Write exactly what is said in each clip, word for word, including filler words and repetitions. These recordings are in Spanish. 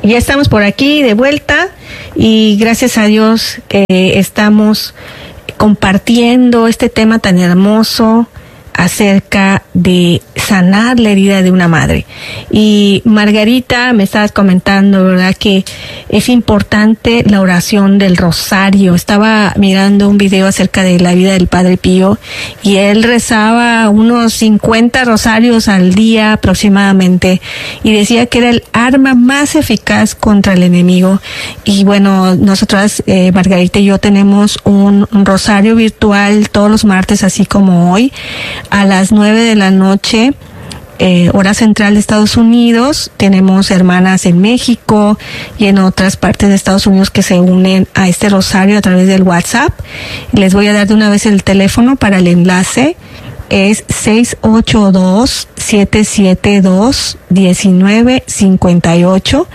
Ya estamos por aquí de vuelta y gracias a Dios eh, estamos compartiendo este tema tan hermoso acerca de sanar la herida de una madre. Y Margarita, me estabas comentando, ¿verdad?, que es importante la oración del rosario. Estaba mirando un video acerca de la vida del Padre Pío y él rezaba unos cincuenta rosarios al día aproximadamente y decía que era el arma más eficaz contra el enemigo. Y bueno, nosotras, eh, Margarita y yo, tenemos un, un rosario virtual todos los martes, así como hoy, a las nueve de la noche, eh, hora central de Estados Unidos. Tenemos hermanas en México y en otras partes de Estados Unidos que se unen a este rosario a través del WhatsApp. Les voy a dar de una vez el teléfono para el enlace. Es seis ocho dos, siete siete dos, uno nueve cinco ocho.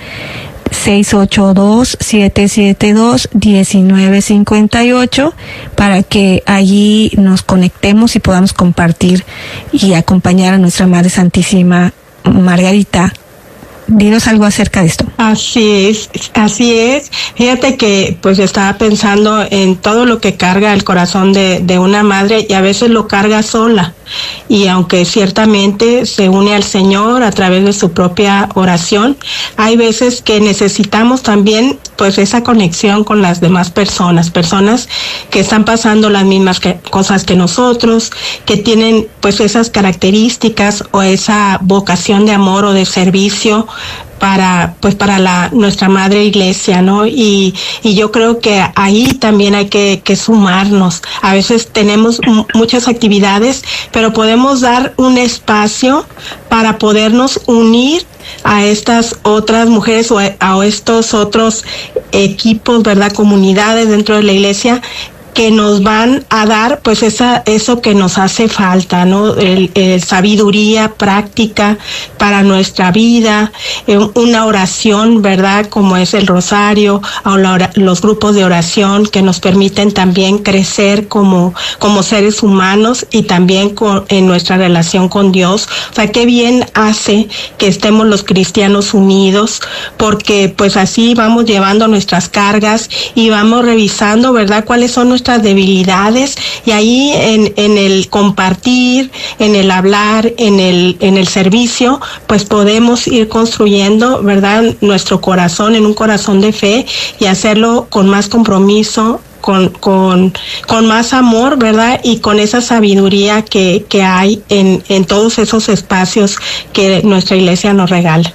seis ocho dos, siete siete dos, uno nueve cinco ocho, para que allí nos conectemos y podamos compartir y acompañar a nuestra Madre Santísima. Margarita, dinos algo acerca de esto. Así es, así es. Fíjate que pues estaba pensando en todo lo que carga el corazón de, de una madre, y a veces lo carga sola. Y aunque ciertamente se une al Señor a través de su propia oración, hay veces que necesitamos también pues esa conexión con las demás personas, personas que están pasando las mismas que, cosas que nosotros, que tienen pues esas características o esa vocación de amor o de servicio para pues para la nuestra madre iglesia, ¿no? Y y yo creo que ahí también hay que que sumarnos. A veces tenemos m- muchas actividades, pero podemos dar un espacio para podernos unir a estas otras mujeres o a, a estos otros equipos, ¿verdad? Comunidades dentro de la iglesia, que nos van a dar pues esa eso que nos hace falta, ¿no? El, el sabiduría práctica para nuestra vida, eh, una oración, ¿verdad?, como es el rosario, o la, los grupos de oración que nos permiten también crecer como como seres humanos y también con, en nuestra relación con Dios. O sea, qué bien hace que estemos los cristianos unidos, porque pues así vamos llevando nuestras cargas y vamos revisando, ¿verdad?, cuáles son nuestras nuestras debilidades, y ahí en, en el compartir, en el hablar, en el, en el servicio, pues podemos ir construyendo, ¿verdad?, nuestro corazón en un corazón de fe y hacerlo con más compromiso, con, con, con más amor, ¿verdad?, y con esa sabiduría que, que hay en, en todos esos espacios que nuestra iglesia nos regala.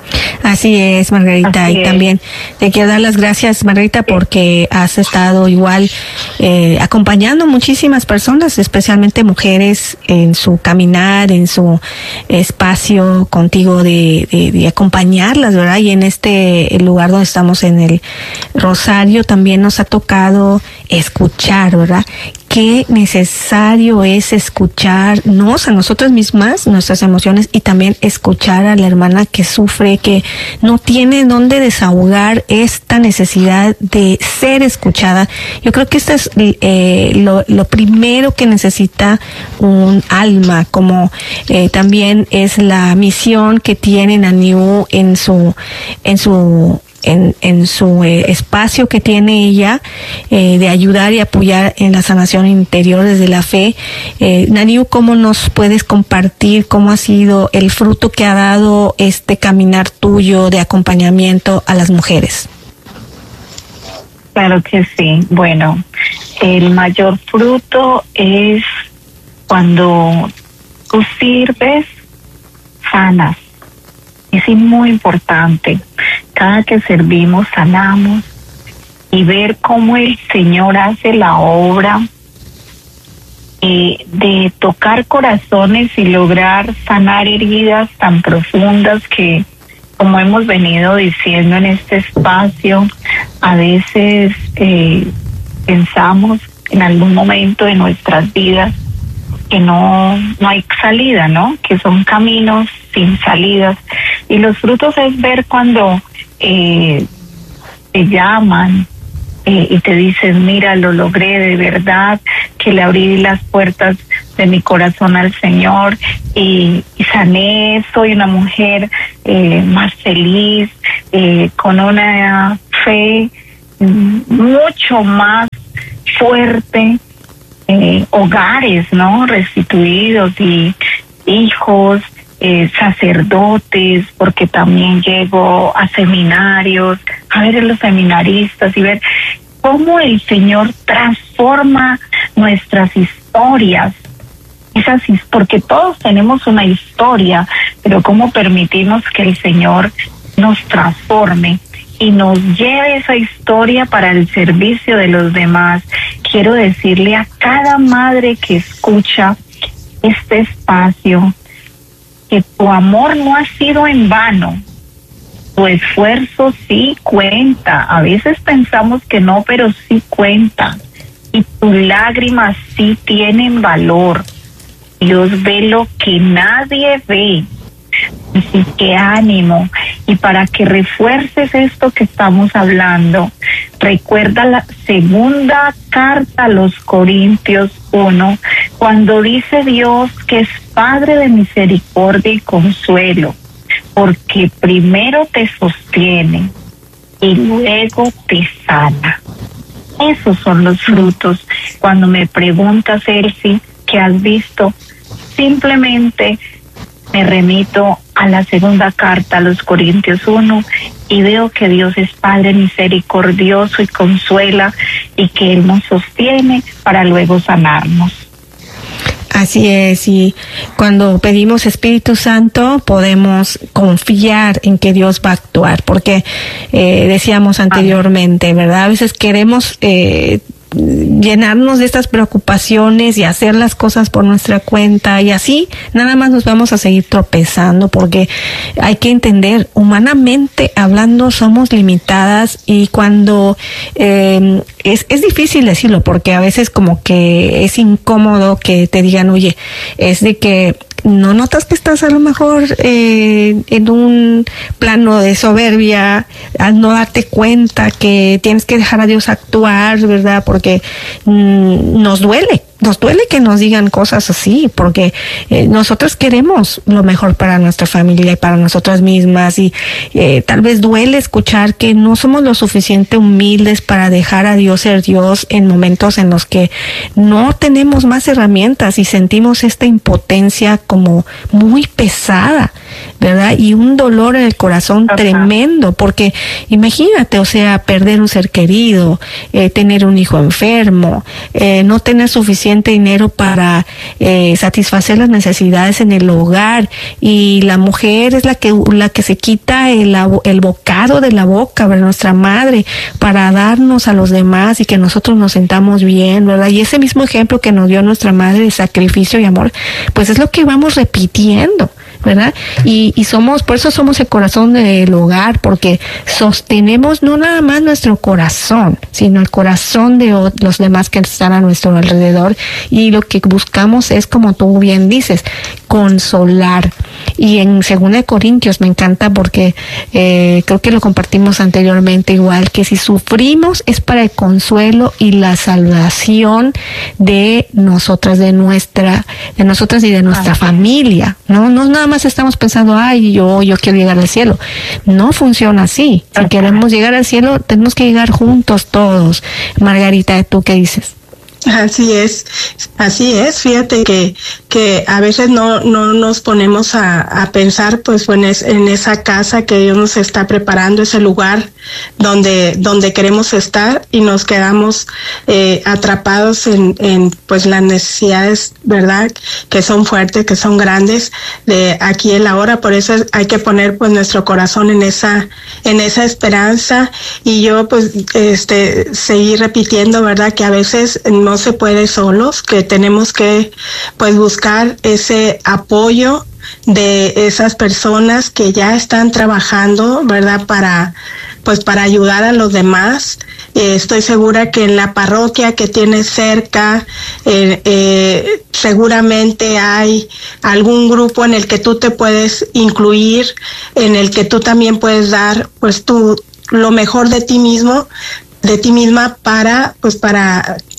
Así es, Margarita. Así y es. También te quiero dar las gracias, Margarita, porque has estado igual eh, acompañando muchísimas personas, especialmente mujeres, en su caminar, en su espacio contigo de, de, de acompañarlas, ¿verdad? Y en este lugar donde estamos en el Rosario también nos ha tocado escuchar, ¿verdad? Qué necesario es escucharnos a nosotras mismas, nuestras emociones, y también escuchar a la hermana que sufre, que no tiene dónde desahogar esta necesidad de ser escuchada. Yo creo que esto es eh, lo, lo primero que necesita un alma, como eh, también es la misión que tiene Naniu en su, en su En, en su eh, espacio que tiene ella, eh, de ayudar y apoyar en la sanación interior desde la fe. Eh, Naniu, ¿cómo nos puedes compartir cómo ha sido el fruto que ha dado este caminar tuyo de acompañamiento a las mujeres? Claro que sí. Bueno, el mayor fruto es cuando tú sirves, sanas. Es muy importante. Cada que servimos, sanamos, y ver cómo el Señor hace la obra eh, de tocar corazones y lograr sanar heridas tan profundas que, como hemos venido diciendo en este espacio, a veces eh, pensamos en algún momento de nuestras vidas que no, no hay salida, ¿no? Que son caminos sin salidas. Y los frutos es ver cuando eh, te llaman eh, y te dicen, mira, lo logré de verdad, que le abrí las puertas de mi corazón al Señor y, y sané, soy una mujer eh, más feliz, eh, con una fe mucho más fuerte, eh, hogares, ¿no? Restituidos y hijos, eh, sacerdotes, porque también llego a seminarios, a ver a los seminaristas y ver cómo el Señor transforma nuestras historias. Esas, porque todos tenemos una historia, pero cómo permitimos que el Señor nos transforme y nos lleve esa historia para el servicio de los demás. Quiero decirle a cada madre que escucha este espacio que tu amor no ha sido en vano. Tu esfuerzo sí cuenta. A veces pensamos que no, pero sí cuenta. Y tus lágrimas sí tienen valor. Dios ve lo que nadie ve. Así que ánimo. Y para que refuerces esto que estamos hablando, recuerda la segunda carta a los Corintios uno, cuando dice Dios que es Padre de misericordia y consuelo, porque primero te sostiene y luego te sana. Esos son los frutos. Cuando me preguntas, Elsie, ¿qué has visto? Simplemente me remito a la segunda carta a los Corintios uno y veo que Dios es Padre misericordioso y consuela y que Él nos sostiene para luego sanarnos. Así es, y cuando pedimos Espíritu Santo podemos confiar en que Dios va a actuar, porque eh, decíamos anteriormente, ¿verdad? A veces queremos eh, llenarnos de estas preocupaciones y hacer las cosas por nuestra cuenta, y así nada más nos vamos a seguir tropezando, porque hay que entender, humanamente hablando somos limitadas, y cuando eh, es, es difícil decirlo, porque a veces como que es incómodo que te digan, oye, es de que ¿no notas que estás a lo mejor eh, en un plano de soberbia al no darte cuenta que tienes que dejar a Dios actuar, ¿verdad? Porque mmm, nos duele, nos duele que nos digan cosas así, porque eh, nosotros queremos lo mejor para nuestra familia y para nosotras mismas, y eh, tal vez duele escuchar que no somos lo suficiente humildes para dejar a Dios ser Dios en momentos en los que no tenemos más herramientas y sentimos esta impotencia como muy pesada, ¿verdad? Y un dolor en el corazón Ajá. tremendo, porque imagínate, o sea, perder un ser querido, eh, tener un hijo enfermo, eh, no tener suficiente dinero para eh, satisfacer las necesidades en el hogar, y la mujer es la que la que se quita el, el bocado de la boca, ¿verdad? Nuestra madre, para darnos a los demás y que nosotros nos sentamos bien, ¿verdad? Y ese mismo ejemplo que nos dio nuestra madre de sacrificio y amor, pues es lo que vamos repitiendo, ¿verdad? Y, y somos, por eso somos el corazón del hogar, porque sostenemos no nada más nuestro corazón, sino el corazón de o, los demás que están a nuestro alrededor, y lo que buscamos es, como tú bien dices, consolar. Y en segunda de Corintios me encanta porque eh, creo que lo compartimos anteriormente igual, que si sufrimos es para el consuelo y la salvación de nosotras, de nuestra, de nosotras y de nuestra Ajá. familia, ¿no? No nada más estamos pensando, ay, yo, yo quiero llegar al cielo. No funciona así. Si Ajá. queremos llegar al cielo, tenemos que llegar juntos todos. Margarita, ¿tú qué dices? Así es, así es. Fíjate que que a veces no no nos ponemos a, a pensar, pues, en, es, en esa casa que Dios nos está preparando, ese lugar donde donde queremos estar, y nos quedamos eh, atrapados en, en pues las necesidades, ¿verdad? Que son fuertes, que son grandes, de aquí en la hora. Por eso hay que poner pues nuestro corazón en esa en esa esperanza, y yo pues este seguir repitiendo, ¿verdad? Que a veces no se puede solos, que tenemos que pues buscar ese apoyo de esas personas que ya están trabajando, ¿verdad? Para pues para ayudar a los demás. Eh, estoy segura que en la parroquia que tienes cerca eh, eh, seguramente hay algún grupo en el que tú te puedes incluir, en el que tú también puedes dar pues tú lo mejor de ti mismo, de ti misma, para pues para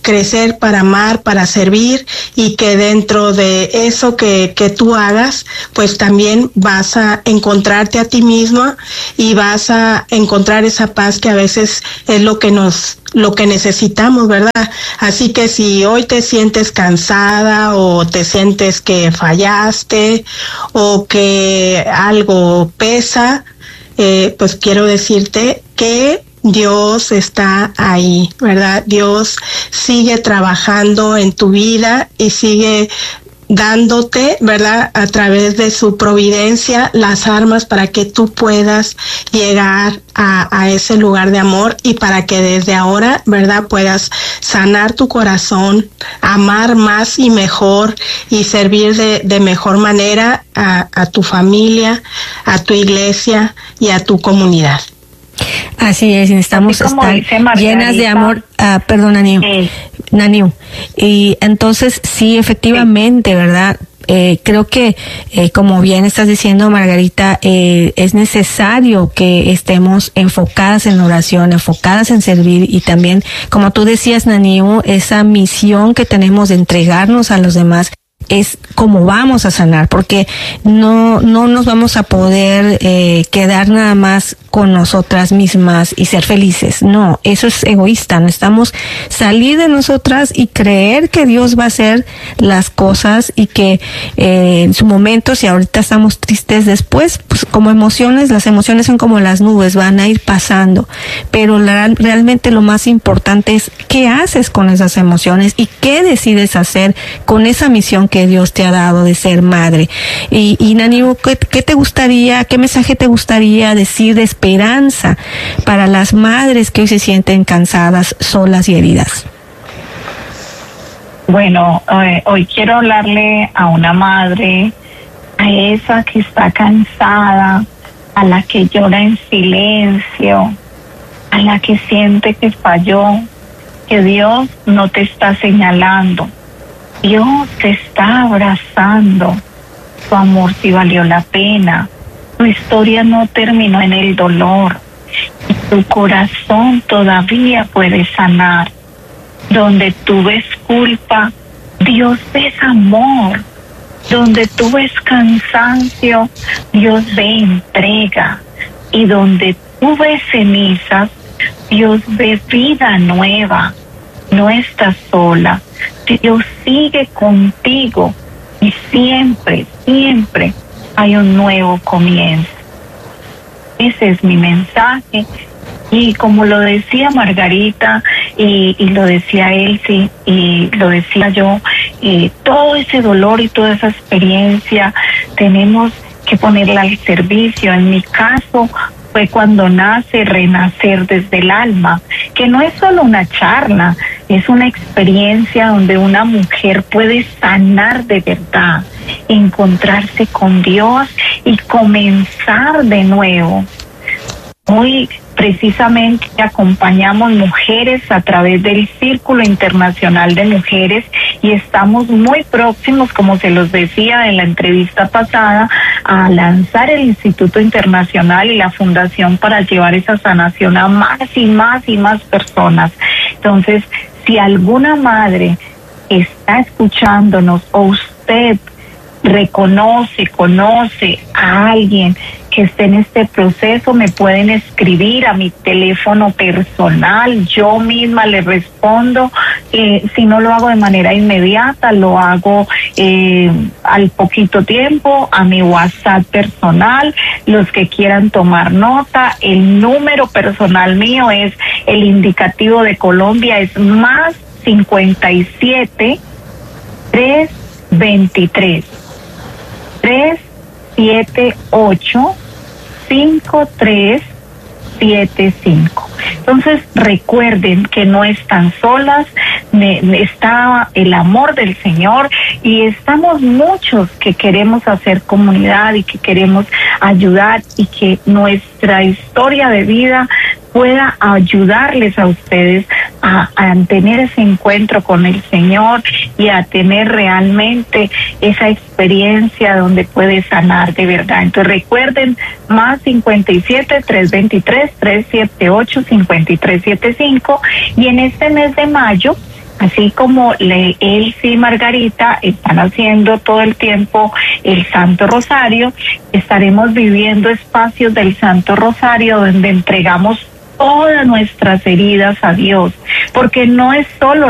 crecer, para amar, para servir, y que dentro de eso que, que tú hagas, pues también vas a encontrarte a ti misma y vas a encontrar esa paz que a veces es lo que nos lo que necesitamos, ¿verdad? Así que si hoy te sientes cansada o te sientes que fallaste o que algo pesa, eh, pues quiero decirte que Dios está ahí, ¿verdad? Dios sigue trabajando en tu vida y sigue dándote, ¿verdad?, a través de su providencia, las armas para que tú puedas llegar a, a ese lugar de amor, y para que desde ahora, ¿verdad?, puedas sanar tu corazón, amar más y mejor, y servir de, de mejor manera a, a tu familia, a tu iglesia y a tu comunidad. Así es, necesitamos estar llenas de amor. Ah, perdón, Naniu. Sí. Naniu. Y entonces, sí, efectivamente, sí. ¿verdad? Eh, creo que, eh, como bien estás diciendo, Margarita, eh, es necesario que estemos enfocadas en oración, enfocadas en servir, y también, como tú decías, Naniu, esa misión que tenemos de entregarnos a los demás es como vamos a sanar, porque no no nos vamos a poder eh, quedar nada más con nosotras mismas y ser felices. No, eso es egoísta. Necesitamos salir de nosotras y creer que Dios va a hacer las cosas, y que eh, en su momento, si ahorita estamos tristes, después, pues como emociones, las emociones son como las nubes, van a ir pasando, pero la, realmente lo más importante es qué haces con esas emociones y qué decides hacer con esa misión que Dios te ha dado de ser madre. Y, y Naniu, ¿qué, ¿qué te gustaría, qué mensaje te gustaría decir de esperanza para las madres que hoy se sienten cansadas, solas y heridas? Bueno, eh, hoy quiero hablarle a una madre, a esa que está cansada, a la que llora en silencio, a la que siente que falló, que Dios no te está señalando. Dios te está abrazando. Tu amor sí valió la pena. Tu historia no terminó en el dolor. Y tu corazón todavía puede sanar. Donde tú ves culpa, Dios ves amor. Donde tú ves cansancio, Dios ve entrega. Y donde tú ves cenizas, Dios ve vida nueva. No estás sola. Dios sigue contigo, y siempre, siempre hay un nuevo comienzo. Ese es mi mensaje. Y como lo decía Margarita, y, y lo decía Elsie, y lo decía yo, y todo ese dolor y toda esa experiencia tenemos que ponerla al servicio. En mi caso fue cuando nace Renacer desde el Alma, que no es solo una charla, es una experiencia donde una mujer puede sanar de verdad, encontrarse con Dios y comenzar de nuevo. Hoy precisamente acompañamos mujeres a través del Círculo Internacional de Mujeres, y estamos muy próximos, como se los decía en la entrevista pasada, a lanzar el Instituto Internacional y la Fundación para llevar esa sanación a más y más y más personas. Entonces, si alguna madre está escuchándonos, o usted reconoce, conoce a alguien que esté en este proceso, me pueden escribir a mi teléfono personal, yo misma le respondo. Eh, si no lo hago de manera inmediata, lo hago eh, al poquito tiempo, a mi WhatsApp personal. Los que quieran tomar nota, el número personal mío es, el indicativo de Colombia es más cincuenta y siete, tres veintitrés, tres siete ocho, cinco tres siete cinco. Entonces recuerden que no están solas, me, me está el amor del Señor, y estamos muchos que queremos hacer comunidad y que queremos ayudar, y que nuestra historia de vida pueda ayudarles a ustedes a, a tener ese encuentro con el Señor, y a tener realmente esa experiencia donde puede sanar de verdad. Entonces recuerden, más cincuenta y siete, tres veintitrés, tres siete ocho, cinco tres siete cinco, y en este mes de mayo Así como le, él y Margarita están haciendo todo el tiempo el Santo Rosario, estaremos viviendo espacios del Santo Rosario donde entregamos todas nuestras heridas a Dios, porque no es solo